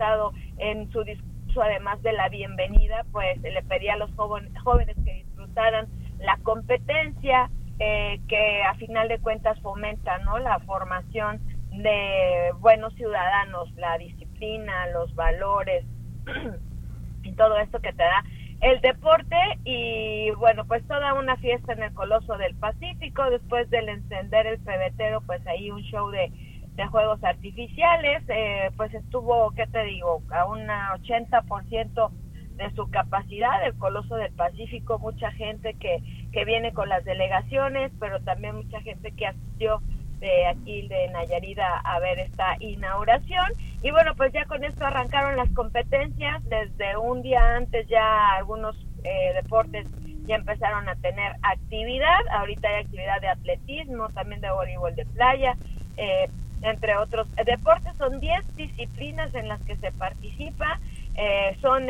estado en su discurso, además de la bienvenida, pues le pedía a los jóvenes que disfrutaran la competencia, que a final de cuentas fomenta, ¿no?, la formación de buenos ciudadanos, la disciplina, los valores y todo esto que te da el deporte. Y bueno, pues toda una fiesta en el Coloso del Pacífico. Después del encender el pebetero, pues ahí un show de juegos artificiales, pues estuvo, ¿qué te digo?, a un 80% de su capacidad el Coloso del Pacífico. Mucha gente que viene con las delegaciones, pero también mucha gente que asistió de aquí de Nayarit a ver esta inauguración. Y bueno, pues ya con esto arrancaron las competencias. Desde un día antes ya algunos deportes ya empezaron a tener actividad. Ahorita hay actividad de atletismo, también de voleibol de playa, entre otros deportes. Son 10 disciplinas en las que se participa. Son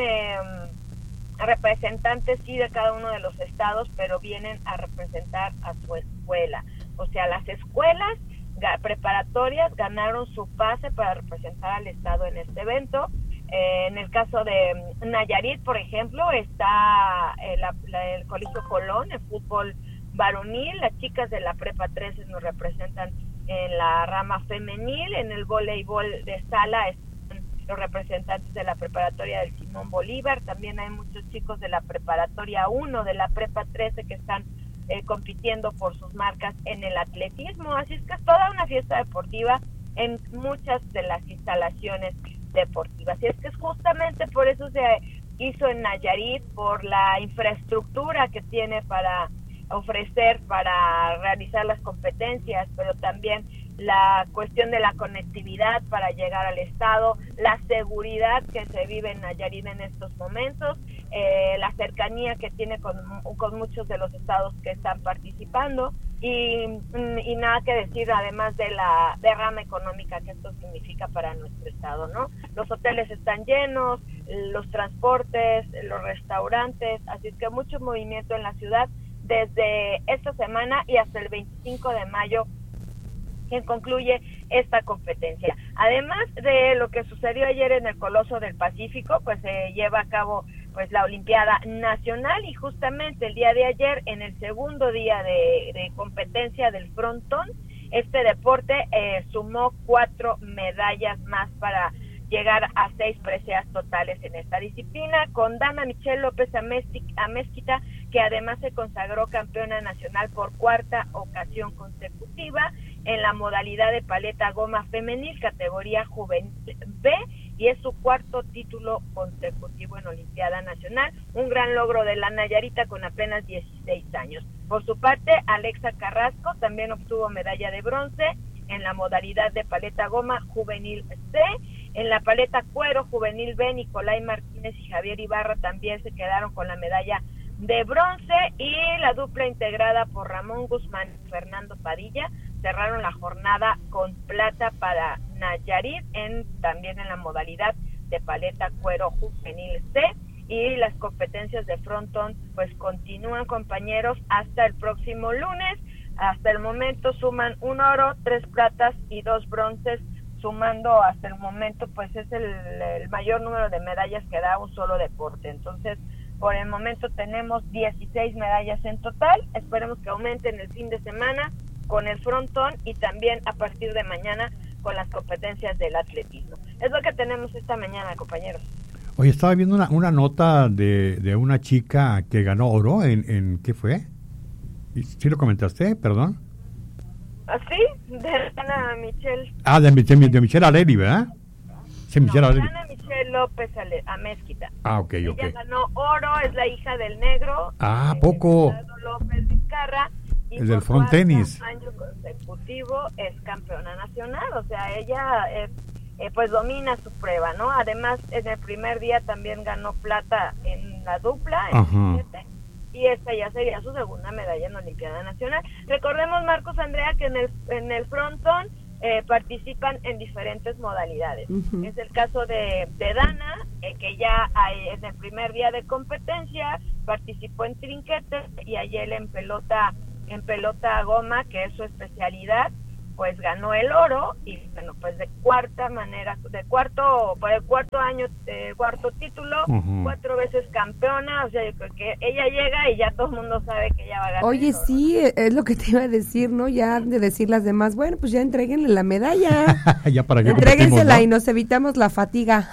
representantes, sí, de cada uno de los estados, pero vienen a representar a su escuela. O sea, las escuelas preparatorias ganaron su pase para representar al estado en este evento. En el caso de Nayarit, por ejemplo, está el Colegio Colón, el fútbol varonil. Las chicas de la Prepa 13 nos representan en la rama femenil. En el voleibol de sala están los representantes de la preparatoria del Simón Bolívar. También hay muchos chicos de la preparatoria 1, de la Prepa 13, que están compitiendo por sus marcas en el atletismo. Así es que es toda una fiesta deportiva en muchas de las instalaciones deportivas. Y es que es justamente por eso se hizo en Nayarit, por la infraestructura que tiene para ofrecer, para realizar las competencias, pero también la cuestión de la conectividad para llegar al estado, la seguridad que se vive en Nayarit en estos momentos, la cercanía que tiene con muchos de los estados que están participando, y nada que decir además de la derrama económica que esto significa para nuestro estado, ¿no? Los hoteles están llenos, los transportes, los restaurantes, así es que mucho movimiento en la ciudad desde esta semana y hasta el 25 de mayo, que concluye esta competencia. Además de lo que sucedió ayer en el Coloso del Pacífico, pues se lleva a cabo pues la Olimpiada Nacional, y justamente el día de ayer, en el segundo día de competencia del frontón, este deporte sumó 4 medallas más para llegar a 6 preseas totales en esta disciplina, con Dana Michelle López Amezquita, que además se consagró campeona nacional por 4ª ocasión consecutiva en la modalidad de paleta goma femenil, categoría juvenil B, y es su 4º título consecutivo en Olimpiada Nacional, un gran logro de la Nayarita con apenas 16 años. Por su parte, Alexa Carrasco también obtuvo medalla de bronce en la modalidad de paleta goma juvenil C. En la paleta cuero juvenil B, Nicolai Martínez y Javier Ibarra también se quedaron con la medalla de bronce, y la dupla integrada por Ramón Guzmán y Fernando Padilla cerraron la jornada con plata para Nayarit, también en la modalidad de paleta cuero juvenil C. Y las competencias de frontón pues continúan, compañeros, hasta el próximo lunes. Hasta el momento suman 1 oro, 3 platas y 2 bronces, sumando hasta el momento pues es el mayor número de medallas que da un solo deporte. Entonces, por el momento tenemos 16 medallas en total. Esperemos que aumenten el fin de semana con el frontón y también a partir de mañana con las competencias del atletismo. Es lo que tenemos esta mañana, compañeros. Oye, estaba viendo una nota de una chica que ganó oro en ¿qué fue? ¿Sí lo comentaste? Perdón. ¿Sí? De Dana Michelle. Ah, de Michelle Aleri, ¿verdad? Sí, Michelle Aleri. Dana Michelle López Amezquita. Ah, ok. Ella ganó oro, es la hija del negro. Ah, poco. López Vizcarra. Y el del frontenis. Año consecutivo es campeona nacional, o sea, ella pues domina su prueba, ¿no? Además, en el primer día también ganó plata en la dupla, en 7, y esta ya sería su segunda medalla en Olimpiada Nacional. Recordemos, Marcos, Andrea, que en el frontón participan en diferentes modalidades. Uh-huh. Es el caso de Dana, que ya en el primer día de competencia participó en trinquetes y ayer en pelota goma, que es su especialidad, pues ganó el oro y bueno, pues de cuarto año, cuarto título, 4 veces campeona, o sea, yo creo que ella llega y ya todo el mundo sabe que ella va a ganar. Oye, sí, es lo que te iba a decir, ¿no? Ya de decir las demás, bueno, pues ya entréguenle la medalla. Ya para que entréguensela, ¿no? ¿no? Y nos evitamos la fatiga.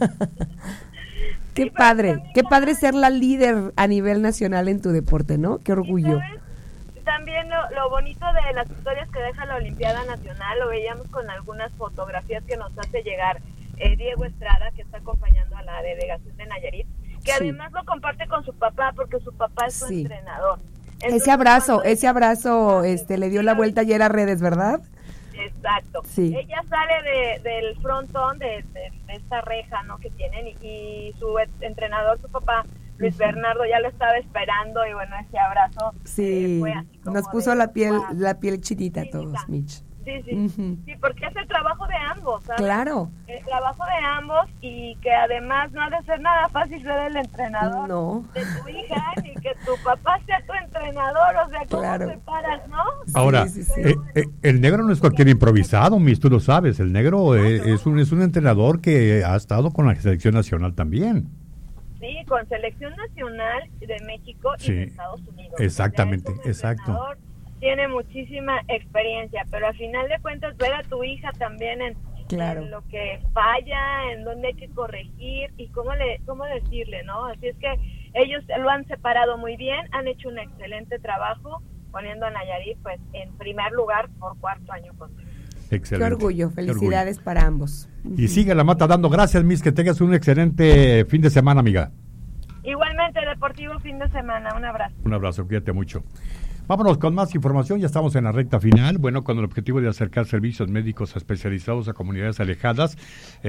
Qué padre ser la líder a nivel nacional en tu deporte, ¿no? Qué orgullo. También lo bonito de las historias que deja la Olimpiada Nacional, lo veíamos con algunas fotografías que nos hace llegar Diego Estrada, que está acompañando a la delegación de Nayarit, que además lo comparte con su papá, porque su papá es su entrenador. Entonces, ese abrazo le dio la vuelta ayer a redes, ¿verdad? Exacto. Sí. Ella sale del frontón de esta reja, ¿no?, que tienen, y su entrenador, su papá, Luis Bernardo, ya lo estaba esperando, y bueno, ese abrazo fue así como nos puso la piel chinita a todos, Mitch. Sí, sí, porque es el trabajo de ambos, ¿sabes? Claro. El trabajo de ambos, y que además no ha de ser nada fácil ser el entrenador de tu hija, y que tu papá sea tu entrenador, o sea, ¿cómo te paras, no? Ahora, el negro no es cualquier improvisado, Miss, tú lo sabes, el negro es un entrenador que ha estado con la selección nacional también. Sí, con selección nacional de México y de Estados Unidos. Exactamente, o sea, exacto. Tiene muchísima experiencia, pero al final de cuentas ver a tu hija también en lo que falla, en dónde hay que corregir y cómo decirle, ¿no? Así es que ellos lo han separado muy bien, han hecho un excelente trabajo poniendo a Nayarit pues en primer lugar por 4º año consecutivo. Excelente. Qué orgullo, felicidades para ambos. Y sigue la mata dando. Gracias, Miss, que tengas un excelente fin de semana, amiga. Igualmente, deportivo fin de semana, un abrazo. Un abrazo, cuídate mucho. Vámonos con más información, ya estamos en la recta final, bueno, con el objetivo de acercar servicios médicos especializados a comunidades alejadas,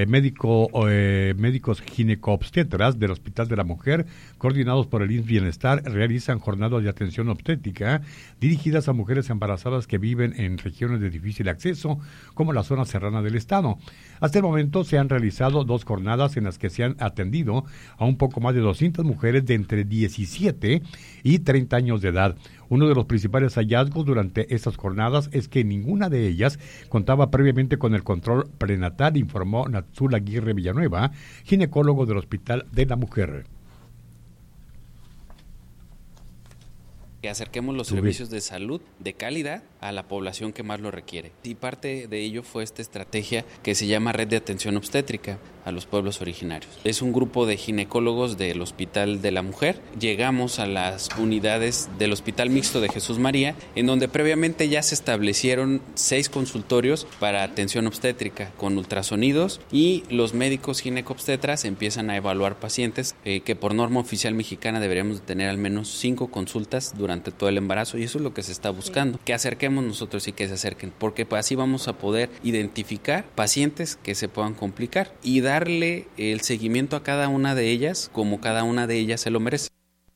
médicos ginecobstetras del Hospital de la Mujer, coordinados por el IMSS Bienestar, realizan jornadas de atención obstétrica dirigidas a mujeres embarazadas que viven en regiones de difícil acceso, como la zona serrana del estado. Hasta el momento se han realizado 2 jornadas en las que se han atendido a un poco más de 200 mujeres de entre 17 y 30 años de edad. Uno de los principales hallazgos durante estas jornadas es que ninguna de ellas contaba previamente con el control prenatal, informó Natsul Aguirre Villanueva, ginecólogo del Hospital de la Mujer. Que acerquemos los servicios de salud de calidad a la población que más lo requiere. Y parte de ello fue esta estrategia que se llama Red de Atención Obstétrica a los pueblos originarios. Es un grupo de ginecólogos del Hospital de la Mujer. Llegamos a las unidades del Hospital Mixto de Jesús María, en donde previamente ya se establecieron 6 consultorios para atención obstétrica con ultrasonidos, y los médicos ginecobstetras empiezan a evaluar pacientes que por norma oficial mexicana deberíamos tener al menos 5 consultas durante todo el embarazo, y eso es lo que se está buscando, que acerquemos nosotros y que se acerquen, porque así vamos a poder identificar pacientes que se puedan complicar y darle el seguimiento a cada una de ellas como cada una de ellas se lo merece.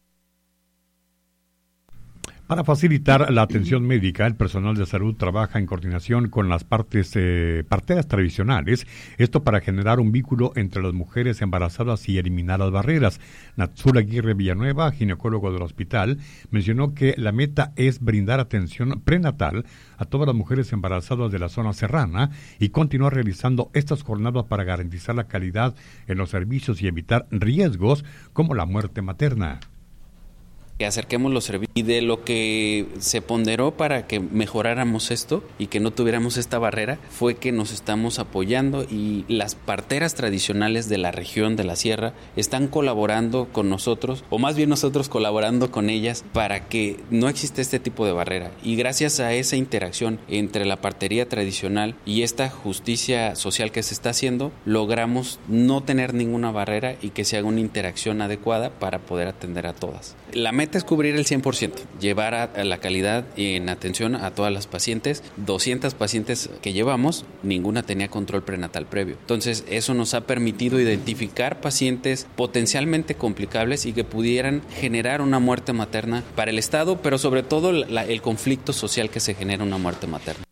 Para facilitar la atención médica, el personal de salud trabaja en coordinación con las parteras tradicionales, esto para generar un vínculo entre las mujeres embarazadas y eliminar las barreras. Natsul Aguirre Villanueva, ginecólogo del hospital, mencionó que la meta es brindar atención prenatal a todas las mujeres embarazadas de la zona serrana y continuar realizando estas jornadas para garantizar la calidad en los servicios y evitar riesgos como la muerte materna. Que acerquemos los servicios, y de lo que se ponderó para que mejoráramos esto y que no tuviéramos esta barrera fue que nos estamos apoyando, y las parteras tradicionales de la región de la sierra están colaborando con nosotros, o más bien nosotros colaborando con ellas, para que no exista este tipo de barrera, y gracias a esa interacción entre la partería tradicional y esta justicia social que se está haciendo, logramos no tener ninguna barrera y que se haga una interacción adecuada para poder atender a todas. La meta es cubrir el 100%, llevar a la calidad en atención a todas las pacientes. 200 pacientes que llevamos, ninguna tenía control prenatal previo. Entonces, eso nos ha permitido identificar pacientes potencialmente complicables y que pudieran generar una muerte materna para el Estado, pero sobre todo el conflicto social que se genera una muerte materna.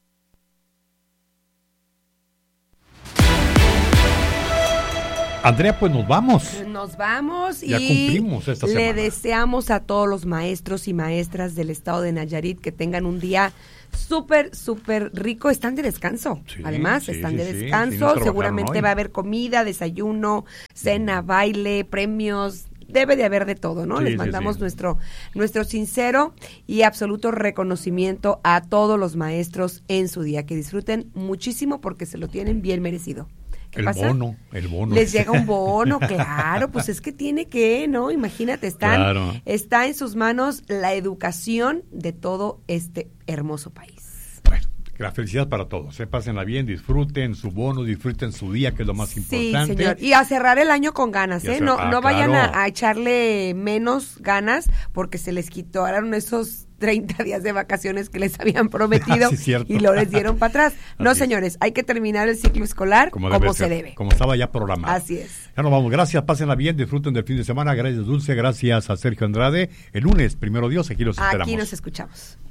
Andrea, pues nos vamos. Nos vamos Ya y cumplimos esta le semana. deseamos a todos los maestros y maestras del estado de Nayarit que tengan un día súper, súper rico. Están de descanso, Sí, además, sí, están sí, de sí. descanso. Sí, no trabajaron Seguramente hoy. va a haber comida, desayuno, cena, baile, premios. Debe de haber de todo, ¿no? Sí, Les sí, mandamos sí. nuestro sincero y absoluto reconocimiento a todos los maestros en su día. Que disfruten muchísimo porque se lo tienen bien merecido. ¿Qué El pasa? bono. Les llega un bono, claro, pues es que tiene que, ¿no? Imagínate, Claro. está en sus manos la educación de todo este hermoso país. Bueno, la felicidad para todos. Pásenla bien, disfruten su bono, disfruten su día, que es lo más importante. Sí, señor. Y a cerrar el año con ganas, Y a ¿eh? cer- No vayan claro. a echarle menos ganas porque se les quitaron esos 30 días de vacaciones que les habían prometido Sí, cierto. y lo les dieron para atrás. No, Así es. señores, hay que terminar el ciclo escolar como se ser, debe. como estaba ya programado. Así es. Ya nos vamos. Gracias, pásenla bien, disfruten del fin de semana. Gracias, Dulce. Gracias a Sergio Andrade. El lunes, primero Dios, aquí los esperamos. Aquí nos escuchamos.